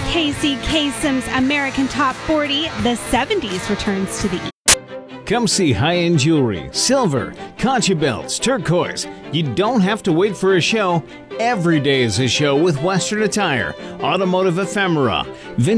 Casey Kasem's American Top 40, the 70s returns to the East. Come see high-end jewelry, silver, concha belts, turquoise. You don't have to wait for a show. Every day is a show with Western attire, automotive ephemera, vintage